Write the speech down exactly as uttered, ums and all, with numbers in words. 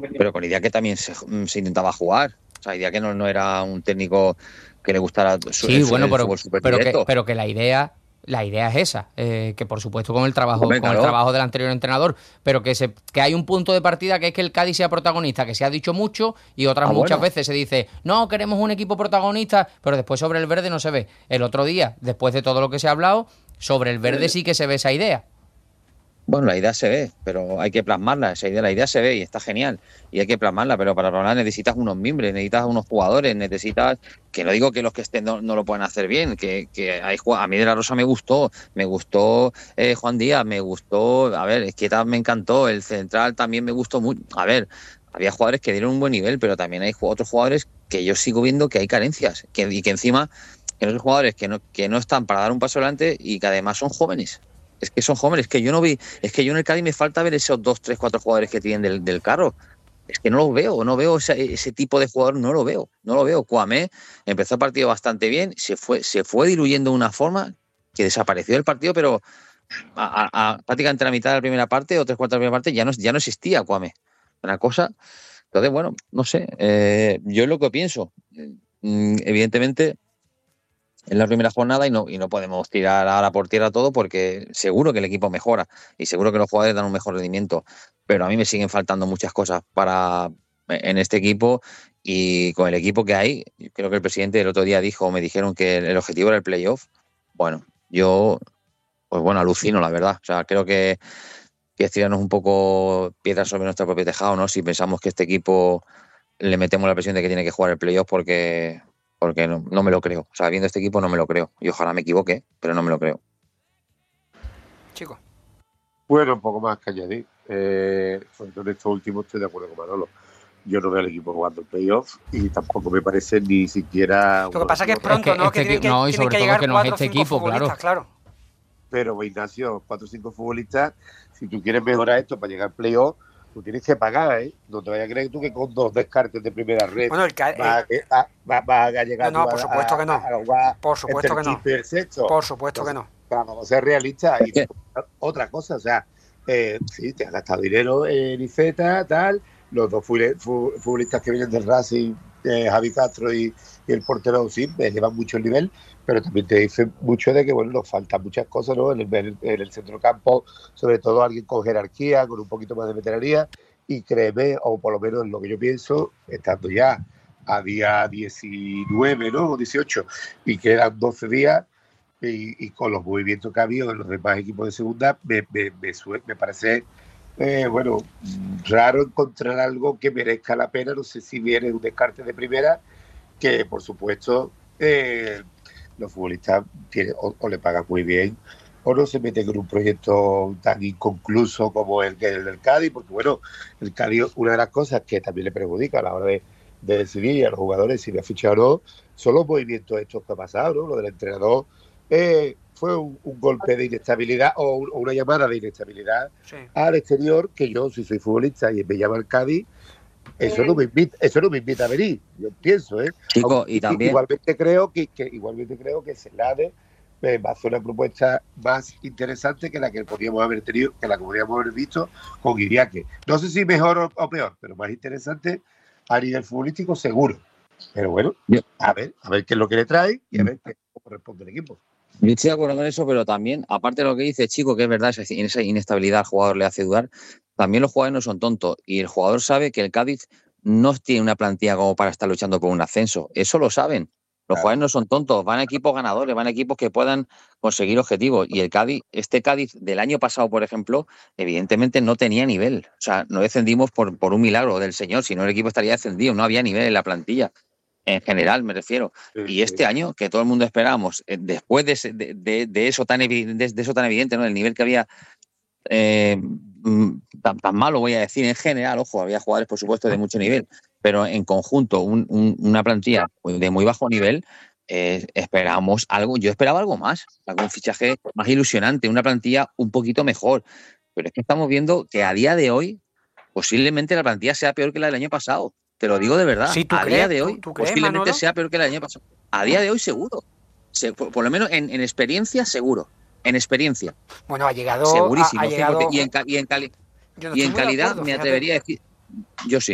pero con Idiáquez también se, se intentaba jugar. O sea, Idiáquez no, no era un técnico que le gustara su, Sí, el, bueno, el pero, fútbol súper pero, que, directo. pero que la idea... La idea es esa, eh, que por supuesto con el trabajo, Hombre, con el claro. trabajo del anterior entrenador, pero que se, que hay un punto de partida que es que el Cádiz sea protagonista, que se ha dicho mucho, y otras Ah, muchas bueno. veces se dice, no, queremos un equipo protagonista, pero después sobre el verde no se ve. El otro día, después de todo lo que se ha hablado, sobre el verde sí que se ve esa idea. Bueno, la idea se ve, pero hay que plasmarla. Esa idea, la idea se ve y está genial. Y hay que plasmarla, pero para plasmarla necesitas unos miembros, necesitas unos jugadores, necesitas. Que no digo que los que estén no, no lo puedan hacer bien, que, que hay a mí de la Rosa me gustó, me gustó eh, Juan Díaz, me gustó. A ver, Esqueta me encantó, el central también me gustó mucho. A ver, había jugadores que dieron un buen nivel, pero también hay otros jugadores que yo sigo viendo que hay carencias que, y que encima que no son jugadores que no, que no están para dar un paso adelante y que además son jóvenes. Es que son jóvenes, es que yo no vi, es que yo en el Cádiz me falta ver esos dos, tres, cuatro jugadores que tienen del, del carro. Es que no lo veo, no veo ese, ese tipo de jugador, no lo veo, no lo veo. Cuamé empezó el partido bastante bien, se fue, se fue diluyendo de una forma que desapareció del partido, pero a, a, a, prácticamente a la mitad de la primera parte o tres cuartos de la primera parte ya no, ya no existía Cuamé. Una cosa. Entonces, bueno, no sé, eh, yo es lo que pienso. Mm, evidentemente. En la primera jornada y no, y no podemos tirar ahora por tierra todo porque seguro que el equipo mejora y seguro que los jugadores dan un mejor rendimiento, pero a mí me siguen faltando muchas cosas para en este equipo y con el equipo que hay. Creo que el presidente el otro día dijo, me dijeron que el objetivo era el playoff. Bueno, yo pues bueno, alucino la verdad, o sea, creo que, que es tirarnos un poco piedras sobre nuestro propio tejado, ¿no? Si pensamos que este equipo le metemos la presión de que tiene que jugar el playoff porque porque no, no me lo creo. O sea, viendo este equipo no me lo creo. Y ojalá me equivoque, pero no me lo creo. Chicos. Bueno, un poco más que añadir. Eh, en estos últimos estoy de acuerdo con Manolo. Yo no veo al equipo jugando el playoff y tampoco me parece ni siquiera... Lo que pasa es que es pronto, es que, ¿no? Este, que tienen que, no, y tienen sobre que todo llegar que no cuatro es este o cinco equipo, futbolistas, claro. claro. Pero, Ignacio, cuatro o cinco futbolistas, si tú quieres mejorar esto para llegar al playoff, tú tienes que pagar, ¿eh? No te vayas a creer tú que con dos descartes de primera red bueno, el ca- vas, eh, a, va, va a llegar no, no, a, por supuesto a, que no. a, a jugar por supuesto entre que el no. quinto y el sexto. Por supuesto Entonces, que no. Vamos a ser realistas. Y otra cosa, o sea, eh, sí, te has gastado dinero en Iceta, tal, los dos futbolistas que vienen del Racing, eh, Javi Castro y, y el portero, sí, elevan mucho el nivel, pero también te dicen mucho de que, bueno, nos faltan muchas cosas, ¿no? En el, en el, en el centrocampo, sobre todo alguien con jerarquía, con un poquito más de veteranía, y créeme, o por lo menos lo que yo pienso, estando ya a día diecinueve, ¿no? O dieciocho, y quedan doce días, y, y con los movimientos que ha habido en los demás equipos de segunda, me, me, me, me parece, eh, bueno, raro encontrar algo que merezca la pena. No sé si viene un descarte de primera, que por supuesto eh, los futbolistas tienen, o, o le pagan muy bien, o no se meten en un proyecto tan inconcluso como el que el del Cádiz, porque bueno, el Cádiz, una de las cosas que también le perjudica a la hora de, de decidir a los jugadores si le ha fichado o no, son los movimientos estos que ha pasado, ¿no? Lo del entrenador eh, fue un, un golpe de inestabilidad o, un, o una llamada de inestabilidad sí. al exterior, que yo, si soy futbolista y me llama el Cádiz, eso no me invita, eso no me invita a venir, yo pienso, ¿eh? Chico, Aunque, y también igualmente creo que, que igualmente creo que Celade eh, va a hacer una propuesta más interesante que la que podíamos haber tenido, que la que podíamos haber visto con Idiáquez. No sé si mejor o, o peor, pero más interesante a nivel futbolístico seguro. Pero bueno, a ver, a ver qué es lo que le trae y a ver qué, cómo responde el equipo. Yo estoy de acuerdo con eso, pero también, aparte de lo que dice Chico, que es verdad, esa inestabilidad al jugador le hace dudar, también los jugadores no son tontos y el jugador sabe que el Cádiz no tiene una plantilla como para estar luchando por un ascenso. Eso lo saben. Los claro. jugadores no son tontos, van a equipos ganadores, van a equipos que puedan conseguir objetivos. Y el Cádiz, este Cádiz del año pasado, por ejemplo, evidentemente no tenía nivel. O sea, no descendimos por, por un milagro del Señor, si no el equipo estaría descendido, no había nivel en la plantilla. En general, me refiero. Y este año, que todo el mundo esperábamos, después de, de, de, de, eso, tan evidente, de eso tan evidente, ¿no? El nivel que había eh, tan, tan malo, voy a decir, en general, ojo, había jugadores, por supuesto, de mucho nivel, pero en conjunto, un, un, una plantilla de muy bajo nivel, eh, esperábamos algo, yo esperaba algo más, algún fichaje más ilusionante, una plantilla un poquito mejor. Pero es que estamos viendo que a día de hoy, posiblemente la plantilla sea peor que la del año pasado. Te lo digo de verdad. Sí, ¿tú a crees? día de hoy, ¿Tú, tú crees, posiblemente Manolo? sea peor que la del año pasado. A día de hoy, seguro. Se, por, por lo menos en, en experiencia, seguro. En experiencia. Bueno, ha llegado. Segurísimo. Ha, ha llegado... Y en, y en, cali, Yo no y estoy en muy de calidad, acuerdo, me fíjate. atrevería a decir. Yo sí.